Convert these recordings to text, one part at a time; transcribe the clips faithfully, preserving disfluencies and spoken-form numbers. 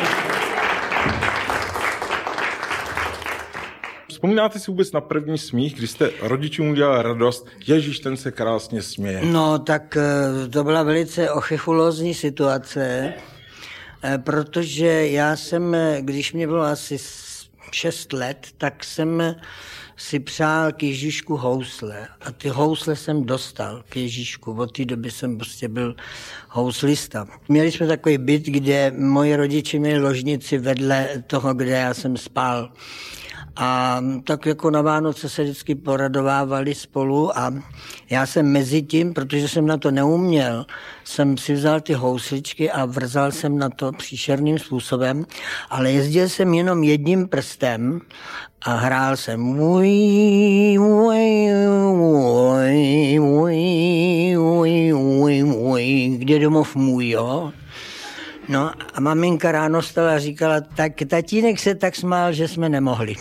Vzpomínáte si vůbec na první smích, když jste rodičům udělal radost, ježíš, ten se krásně směje? No, tak to byla velice ochechulózní situace, protože já jsem, když mě bylo asi šest let, tak jsem si přál k Ježíšku housle. A ty housle jsem dostal k Ježíšku. Od té doby jsem prostě byl houslista. Měli jsme takový byt, kde moji rodiče měli ložnici vedle toho, kde já jsem spal. A tak jako na Vánoce se vždycky poradovávali spolu a já jsem mezi tím, protože jsem na to neuměl, jsem si vzal ty housličky a vrzal jsem na to příšerným způsobem, ale jezdil jsem jenom jedním prstem a hrál jsem můj, můj, můj, můj, můj, můj, můj, kde domov můj, jo? No a maminka ráno stala a říkala, tak tatínek se tak smál, že jsme nemohli.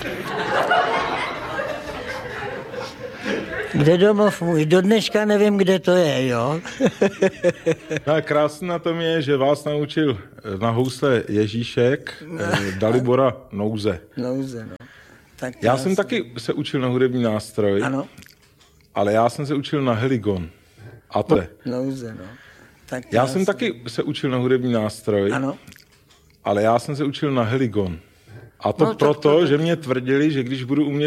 Kde domov můj? Do dneška nevím, kde to je, jo? No a krásné na tom je, že vás naučil na housle Ježíšek, no. Dalibora Nouze. Nouze, no. Tak já jsem taky se učil na hudební nástroj, ano. Ale já jsem se učil na heligon. A to je. Nouze, no. Tak já jsem taky se učil na hudební nástroj, ano. Ale já jsem se učil na heligon. A to no, proto, to... že mě tvrdili, že když budu umět